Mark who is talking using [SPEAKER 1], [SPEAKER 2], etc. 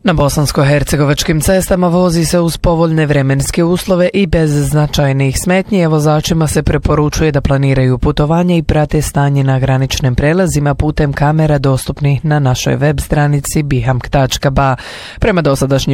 [SPEAKER 1] Na bosansko-hercegovačkim cestama vozi se uz povoljne vremenske uslove i bez značajnih smetnji, a vozačima se preporučuje da planiraju putovanje i prate stanje na graničnim prelazima putem kamera dostupnih na našoj web stranici bihamk.ba. Prema dosadašnjim